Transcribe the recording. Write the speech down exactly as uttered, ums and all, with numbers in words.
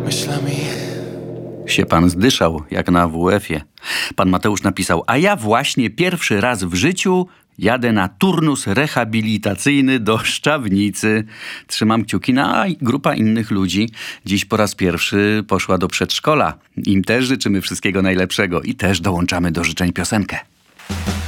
myślami. Się pan zdyszał, jak na W F-ie. Pan Mateusz napisał: a ja właśnie pierwszy raz w życiu jadę na turnus rehabilitacyjny do Szczawnicy. Trzymam kciuki, na grupa innych ludzi dziś po raz pierwszy poszła do przedszkola. Im też życzymy wszystkiego najlepszego i też dołączamy do życzeń piosenkę.